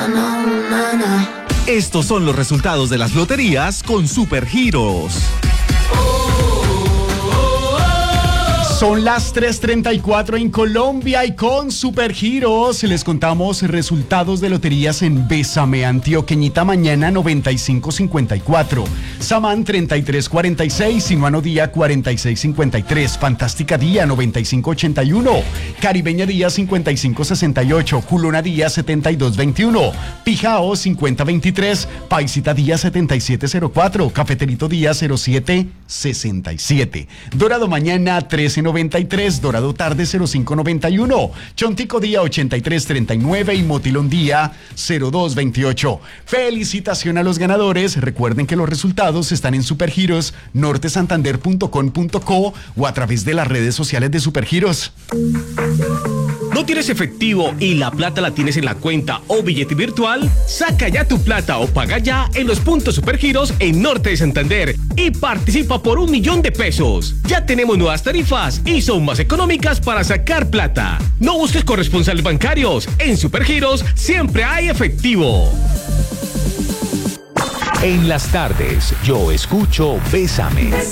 Estos son los resultados de las loterías con Supergiros. Son las 3:34 en Colombia y con Supergiros les contamos resultados de loterías en Bésame, Antioqueñita Mañana 9554, Samán 3346, Sinuano Día 4653, Fantástica Día 9581, Caribeña Día 5568, Culona Día 7221, Pijao 5023, Paisita Día 7704, Cafeterito Día 0767, Dorado Mañana 1393, Dorado Tarde 0591, Chontico Día 8339 y Motilón Día 0228. Felicitación a los ganadores. Recuerden que los resultados están en Supergiros, nortesantander.com.co o a través de las redes sociales de Supergiros. ¿No tienes efectivo y la plata la tienes en la cuenta o billete virtual? Saca ya tu plata o paga ya en los puntos Supergiros en Norte de Santander y participa por 1 millón de pesos. Ya tenemos nuevas tarifas y son más económicas para sacar plata. No busques corresponsales bancarios. En Supergiros siempre hay efectivo. En las tardes, yo escucho Bésame.